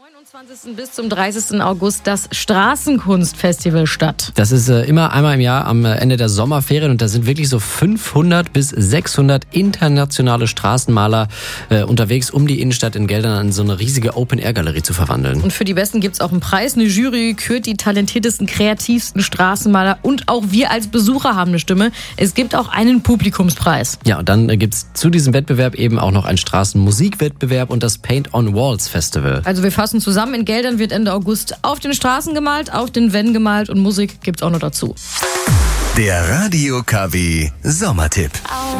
29. bis zum 30. August das Straßenkunstfestival statt. Das ist immer einmal im Jahr am Ende der Sommerferien und da sind wirklich so 500 bis 600 internationale Straßenmaler unterwegs, um die Innenstadt in Geldern in so eine riesige Open-Air-Galerie zu verwandeln. Und für die Besten gibt es auch einen Preis. Eine Jury kürt die talentiertesten, kreativsten Straßenmaler und auch wir als Besucher haben eine Stimme. Es gibt auch einen Publikumspreis. Ja, und dann gibt's zu diesem Wettbewerb eben auch noch einen Straßenmusikwettbewerb und das Paint on Walls Festival. Also wir fassen zusammen, in Geldern wird Ende August auf den Straßen gemalt, auf den Wänden gemalt und Musik gibt's auch noch dazu. Der Radio KW Sommertipp.